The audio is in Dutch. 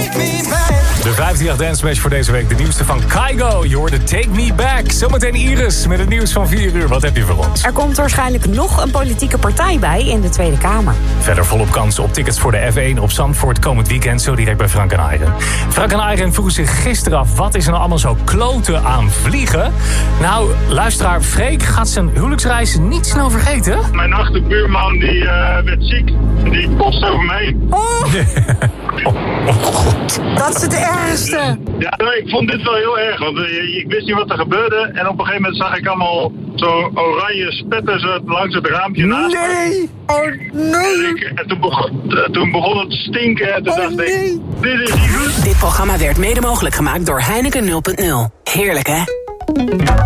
De 538 Dance Smash voor deze week. De nieuwste van Kygo. Je hoorde Take Me Back. Zometeen Iris met het nieuws van 4 uur. Wat heb je voor ons? Er komt waarschijnlijk nog een politieke partij bij in de Tweede Kamer. Verder volop kansen op tickets voor de F1 op Zandvoort komend weekend. Zo direct bij Frank en Ayren. Frank en Ayren vroegen zich gisteren af... wat is er nou allemaal zo kloten aan vliegen? Nou, luisteraar Freek gaat zijn huwelijksreis niet snel vergeten. Mijn achterbuurman die werd ziek. Die kost over me. God. Dat is het ergste. Ja, ik vond dit wel heel erg. Want ik wist niet wat er gebeurde. En op een gegeven moment zag ik allemaal zo oranje spetten zo langs het raampje naast me. Nee! Oh nee! En toen begon het te stinken. En toen dacht ik, dit is niet goed. Dit programma werd mede mogelijk gemaakt door Heineken 0.0. Heerlijk, hè?